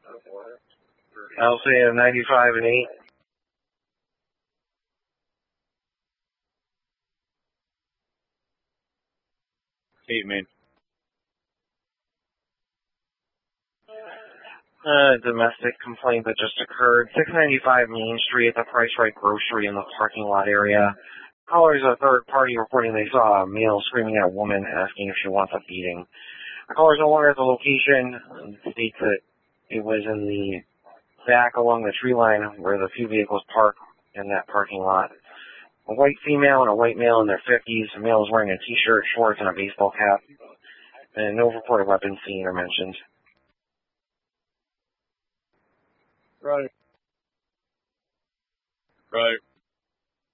I'll say a 95 and 8. 8, man. Domestic complaint that just occurred. 695 Main Street at the Price Right Grocery in the parking lot area. Callers a third party reporting they saw a male screaming at a woman asking if she wants a beating. The caller's no longer at the location and states that it was in the back along the tree line where the few vehicles park in that parking lot. A white female and a white male in their 50s. The male is wearing a t-shirt, shorts, and a baseball cap. And no reported weapons seen or mentioned. Right.